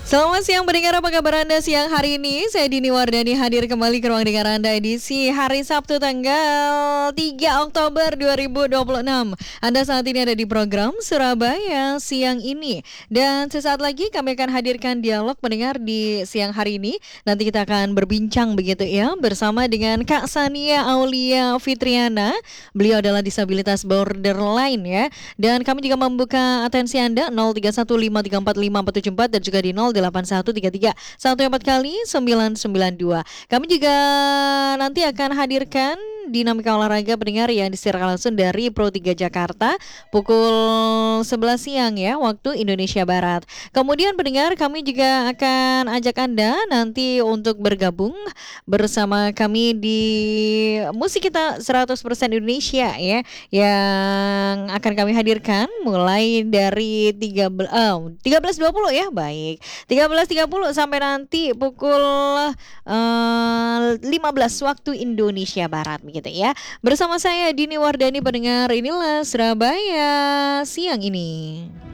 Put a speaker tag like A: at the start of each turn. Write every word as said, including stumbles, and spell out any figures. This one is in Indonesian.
A: Selamat siang pendengar, apa kabar Anda siang hari ini? Saya Dini Wardani hadir kembali ke ruang dengar Anda edisi hari Sabtu tanggal tiga Oktober dua ribu dua puluh enam. Anda saat ini ada di program Surabaya Siang Ini. Dan sesaat lagi kami akan hadirkan dialog pendengar di siang hari ini. Nanti kita akan berbincang begitu ya bersama dengan Kak Sania Aulia Fitriana. Beliau adalah disabilitas borderline ya. Dan kami juga membuka atensi Anda nol tiga satu lima tiga empat lima empat tujuh empat dan juga di nol delapan satu tiga tiga satu empat kali sembilan sembilan dua. Kami juga nanti akan hadirkan dinamika olahraga pendengar yang disiarkan langsung dari Pro tiga Jakarta pukul sebelas siang ya waktu Indonesia Barat. Kemudian pendengar kami juga akan ajak Anda nanti untuk bergabung bersama kami di Musik Kita seratus persen Indonesia ya, yang akan kami hadirkan mulai dari tiga belas oh, tiga belas dua puluh ya. Baik. tiga belas tiga puluh sampai nanti pukul uh, lima belas waktu Indonesia Barat begitu ya. Bersama saya Dini Wardani pendengar, inilah Surabaya Siang Ini.